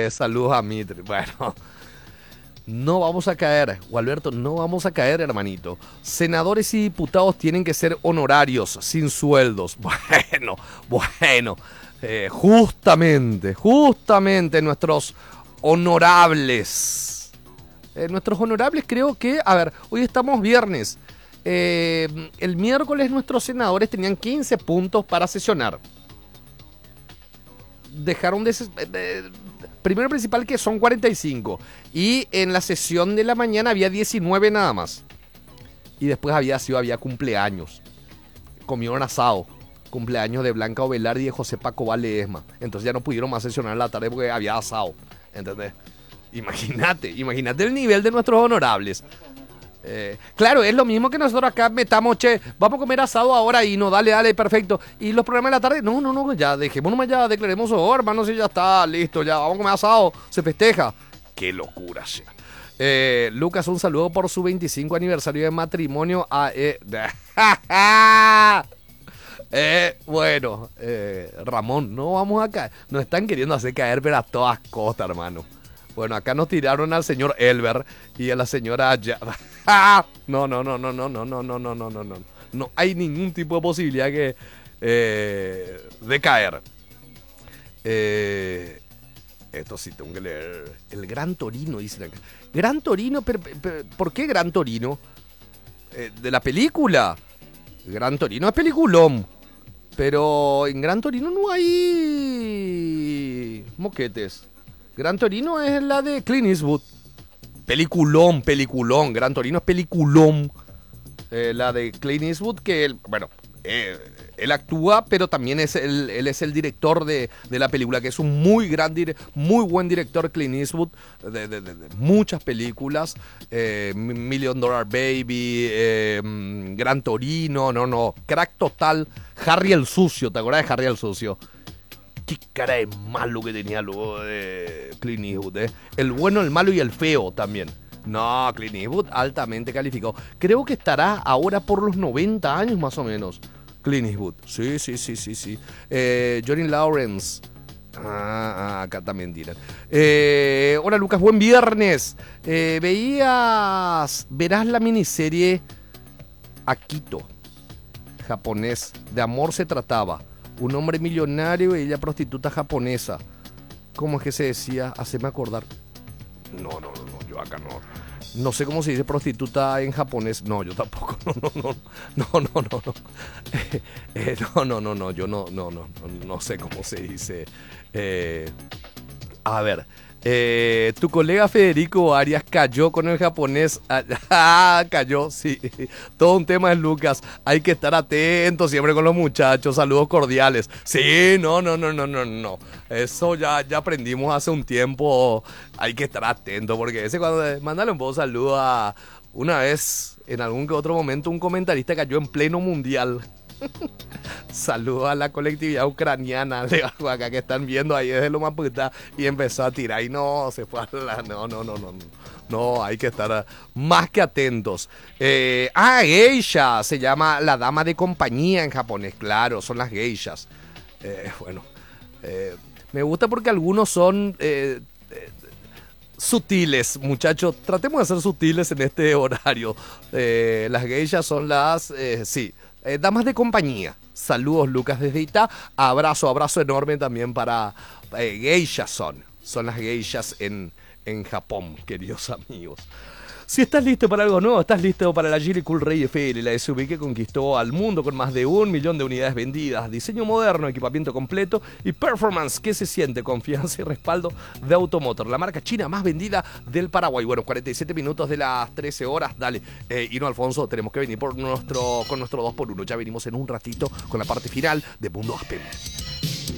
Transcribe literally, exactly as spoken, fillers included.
Eh, saludos a Mitri. Bueno, no vamos a caer, Gualberto, no vamos a caer, hermanito. Senadores y diputados tienen que ser honorarios, sin sueldos. Bueno, bueno, eh, justamente, justamente nuestros honorables. Eh, nuestros honorables creo que, a ver, hoy estamos viernes. Eh, el miércoles nuestros senadores tenían quince puntos para sesionar. Dejaron de... de primero principal que son cuarenta y cinco. Y en la sesión de la mañana había diecinueve nada más. Y después había sido, había cumpleaños. Comieron asado. Cumpleaños de Blanca Ovelardi y de José Paco Valedesma. Entonces ya no pudieron más sesionar en la tarde porque había asado. ¿Entendés? Imagínate, imagínate el nivel de nuestros honorables. Eh, claro, es lo mismo que nosotros acá metamos, che, vamos a comer asado ahora y no, dale, dale, perfecto. Y los programas de la tarde, no, no, no, ya dejémonos, ya declaremos oh, hermanos, y ya está, listo, ya, vamos a comer asado, se festeja. Qué locura, che. Eh, Lucas, un saludo por su veinticinco aniversario de matrimonio. A, eh, eh, bueno, eh, Ramón, no vamos a caer. Nos están queriendo hacer caer, pero a todas costas, hermano. Bueno, acá nos tiraron al señor Elber y a la señora... No, no, no, no, no, no, no, no, no, no, no, no. No hay ningún tipo de posibilidad que, eh, de caer. Eh, esto sí tengo que leer. El Gran Torino, dicen acá. Gran Torino, pero, pero, ¿por qué Gran Torino? Eh, de la película. Gran Torino es peliculón. Pero en Gran Torino no hay moquetes. Gran Torino es la de Clint Eastwood. Peliculón, peliculón. Gran Torino es peliculón. Eh, la de Clint Eastwood, que él, bueno, eh, él actúa, pero también es el, él es el director de, de la película, que es un muy gran, muy buen director, Clint Eastwood, de, de, de, de muchas películas. Eh, Million Dollar Baby, eh, Gran Torino, no, no, crack total. Harry el Sucio, ¿te acuerdas de Harry el Sucio? Qué cara de malo que tenía luego de Clint Eastwood, ¿eh? El bueno, el malo y el feo también. No, Clint Eastwood altamente calificado. Creo que estará ahora por los noventa años más o menos. Clint Eastwood. Sí, sí, sí, sí, sí. Eh, Johnny Lawrence. Ah, ah, acá también dirán. Eh, hola Lucas, buen viernes. Eh, veías, verás la miniserie Akito, japonés. De amor se trataba. Un hombre millonario y ella prostituta japonesa. ¿Cómo es que se decía? Haceme acordar. No, no, no, no, yo acá no. No sé cómo se dice prostituta en japonés. No, yo tampoco. No, no, no. No, no, no, no. Eh, eh, no, no, no, no. Yo no, no, no, no, no sé cómo se dice. Eh, a ver. Eh, tu colega Federico Arias cayó con el japonés. Ah, cayó, sí. Todo un tema es Lucas. Hay que estar atentos siempre con los muchachos. Saludos cordiales. Sí, no, no, no, no, no, no. Eso ya, ya aprendimos hace un tiempo. Hay que estar atento porque ese cuando... Mándale un poco saludo a... Una vez, en algún que otro momento, un comentarista cayó en pleno mundial. Saludos a la colectividad ucraniana de acá que están viendo ahí desde Loma Puta y empezó a tirar y no, se fue a la... No, no, no, no, no, no, hay que estar más que atentos. Eh, ah, geisha, se llama la dama de compañía en japonés, claro, son las geishas. Eh, bueno, eh, me gusta porque algunos son... Eh, eh, sutiles, muchachos, tratemos de ser sutiles en este horario. Eh, las geishas son las... Eh, sí. Eh, damas de compañía. Saludos, Lucas, desde Ita. Abrazo, abrazo enorme también para eh, geishas son. Son las geishas en, en Japón, queridos amigos. Si estás listo para algo nuevo, estás listo para la Geely Cool Ray F L, la S U V que conquistó al mundo con más de un millón de unidades vendidas, diseño moderno, equipamiento completo y performance que se siente, confianza y respaldo de Automotor, la marca china más vendida del Paraguay. Bueno, cuarenta y siete minutos de las trece horas, dale. Eh, y no, Alfonso, tenemos que venir por nuestro, con nuestro dos por uno. Ya venimos en un ratito con la parte final de Mundo Aspen.